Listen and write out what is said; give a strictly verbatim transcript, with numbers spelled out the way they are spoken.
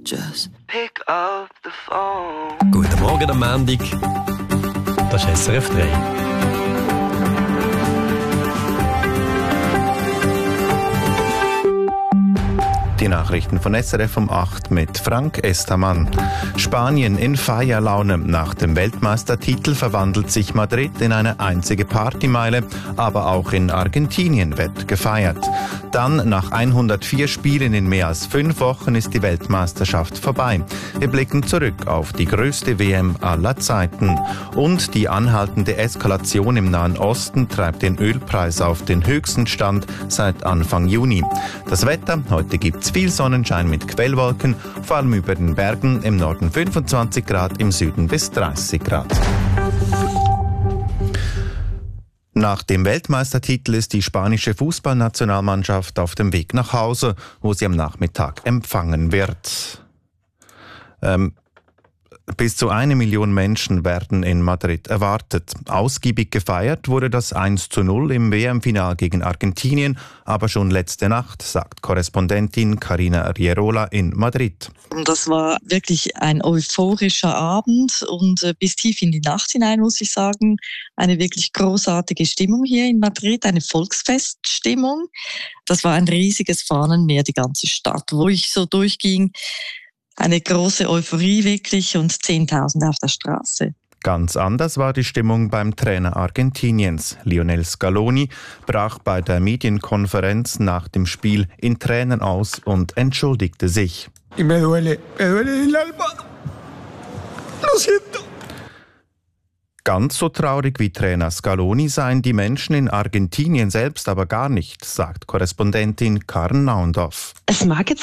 just pick up the phone. Guten Morgen am Montag. Das ist S R F drei. Die Nachrichten von S R F um acht mit Frank Estermann. Spanien in Feierlaune. Nach dem Weltmeistertitel verwandelt sich Madrid in eine einzige Partymeile, aber auch in Argentinien wird gefeiert. Dann, nach hundertvier Spielen in mehr als fünf Wochen, ist die Weltmeisterschaft vorbei. Wir blicken zurück auf die größte W M aller Zeiten. Und die anhaltende Eskalation im Nahen Osten treibt den Ölpreis auf den höchsten Stand seit Anfang Juni. Das Wetter: heute gibt's viel Sonnenschein mit Quellwolken, vor allem über den Bergen, im Norden fünfundzwanzig Grad, im Süden bis dreißig Grad. Nach dem Weltmeistertitel ist die spanische Fußballnationalmannschaft auf dem Weg nach Hause, wo sie am Nachmittag empfangen wird. Ähm, Bis zu eine Million Menschen werden in Madrid erwartet. Ausgiebig gefeiert wurde das eins zu null im W M-Final gegen Argentinien, aber schon letzte Nacht, sagt Korrespondentin Carina Rierola in Madrid. Das war wirklich ein euphorischer Abend und bis tief in die Nacht hinein, muss ich sagen, eine wirklich großartige Stimmung hier in Madrid, eine Volksfeststimmung. Das war ein riesiges Fahnenmeer, die ganze Stadt, wo ich so durchging. Eine große Euphorie wirklich und Zehntausende auf der Straße. Ganz anders war die Stimmung beim Trainer Argentiniens. Lionel Scaloni brach bei der Medienkonferenz nach dem Spiel in Tränen aus und entschuldigte sich. Y me duele, me duele el alma. Lo siento. Ganz so traurig wie Trainer Scaloni seien die Menschen in Argentinien selbst aber gar nicht, sagt Korrespondentin Karen Naundorf. Es mag jetzt